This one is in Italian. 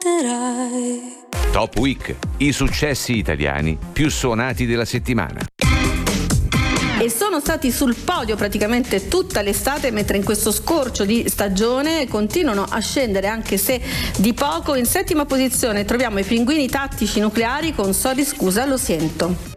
aspetterai. Top Week, i successi italiani più suonati della settimana. E sono stati sul podio praticamente tutta l'estate, mentre in questo scorcio di stagione continuano a scendere, anche se di poco. In settima posizione troviamo i Pinguini Tattici Nucleari con Sorry scusa lo sento.